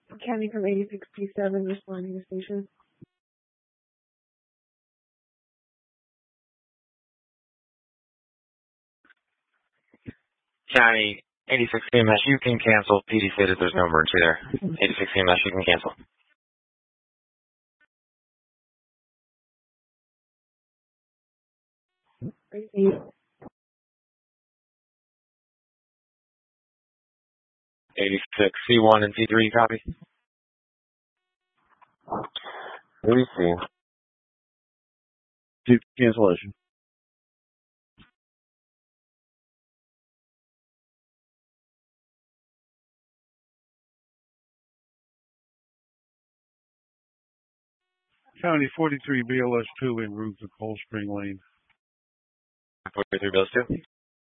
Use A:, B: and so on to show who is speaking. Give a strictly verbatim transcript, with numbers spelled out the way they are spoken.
A: County from eighty-six P seven responding to station.
B: County, eighty-six C M S, you can cancel. P D stated there's no emergency there. eighty-six C M S, you can cancel. eighty-six C one and C three, copy.
C: We see.
D: Two cancellation. County forty-three B L S two en route to Cold Spring Lane.
B: forty-three B L S two.